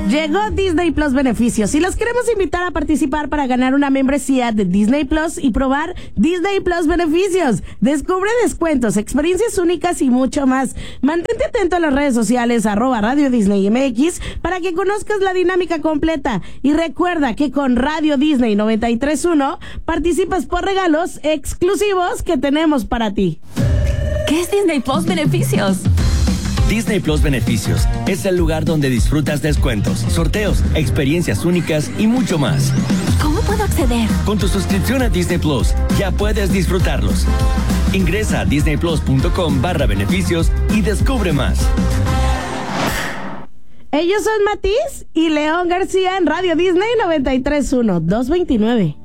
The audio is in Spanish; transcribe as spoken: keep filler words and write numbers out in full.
Llegó Disney Plus Beneficios y los queremos invitar a participar para ganar una membresía de Disney Plus y probar Disney Plus Beneficios. Descubre descuentos, experiencias únicas y mucho más. Mantente atento a las redes sociales arroba Radio Disney M X para que conozcas la dinámica completa. Y recuerda que con Radio Disney noventa y tres punto uno participas por regalos exclusivos que tenemos para ti. ¿Qué es Disney Plus Beneficios? Disney Plus Beneficios es el lugar donde disfrutas descuentos, sorteos, experiencias únicas y mucho más. ¿Cómo puedo acceder? Con tu suscripción a Disney Plus ya puedes disfrutarlos. Ingresa a disneyplus.com barra beneficios y descubre más. Ellos son Matiz y León García en Radio Disney noventa y tres punto uno, doscientos veintinueve.